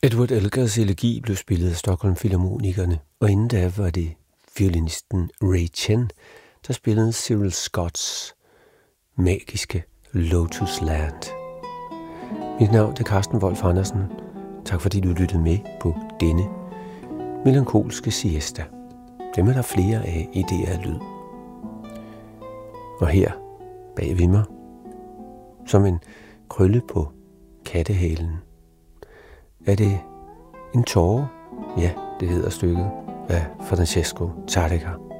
Edward Elgars elegi blev spillet af Stockholm Filharmonikerne, og inden da var det violinisten Ray Chen, der spillede Cyril Scotts magiske Lotus Land. Mit navn er Carsten Wolf Andersen. Tak fordi du lyttede med på denne melankolske siesta. Dem er der flere af i DR Lyd. Og her bag ved mig, som en krølle på kattehalen, er det en tåre? Ja, det hedder stykket af Francesco Tárrega.